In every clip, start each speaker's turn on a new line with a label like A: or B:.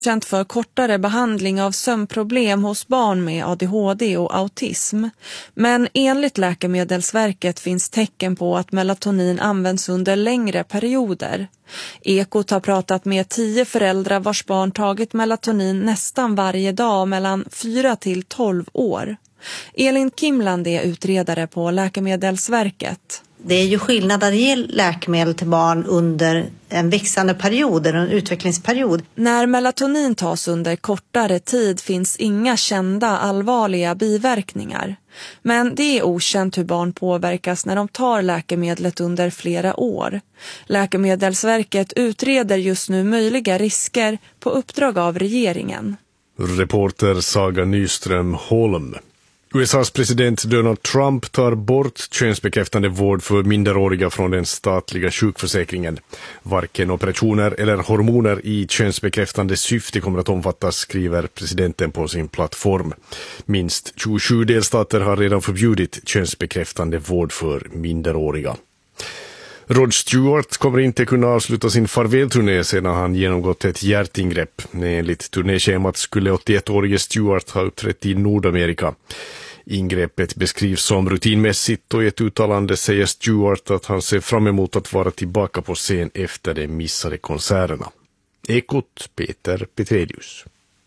A: Känt för kortare behandling av sömnproblem hos barn med ADHD och autism. Men enligt Läkemedelsverket finns tecken på att melatonin används under längre perioder. Ekot har pratat med 10 föräldrar vars barn tagit melatonin nästan varje dag mellan 4 till 12 år. Elin Kimland är utredare på Läkemedelsverket.
B: Det är ju skillnad att ge läkemedel till barn under en växande period eller en utvecklingsperiod.
A: När melatonin tas under kortare tid finns inga kända allvarliga biverkningar. Men det är okänt hur barn påverkas när de tar läkemedlet under flera år. Läkemedelsverket utreder just nu möjliga risker på uppdrag av regeringen.
C: Reporter Saga Nyström Holm. USAs president Donald Trump tar bort könsbekräftande vård för minderåriga från den statliga sjukförsäkringen. Varken operationer eller hormoner i könsbekräftande syfte kommer att omfattas, skriver presidenten på sin plattform. Minst 27 delstater har redan förbjudit könsbekräftande vård för minderåriga. Rod Stewart kommer inte kunna avsluta sin farvälturné sedan han genomgått ett hjärtingrepp. Enligt turnéschemat skulle 81-årige Stewart ha uppträtt i Nordamerika. Ingreppet beskrivs som rutinmässigt och i ett uttalande säger Stewart att han ser fram emot att vara tillbaka på scen efter de missade konserterna. Ekot, Peter Petrelius.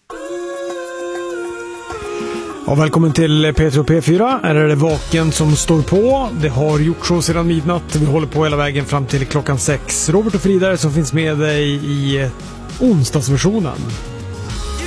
D: Ja, välkommen till Petro P4. Här är det Vaken som står på. Det har gjort så sedan midnatt. Vi håller på hela vägen fram till klockan 6. Robert och Frida som finns med dig i onsdagsversionen.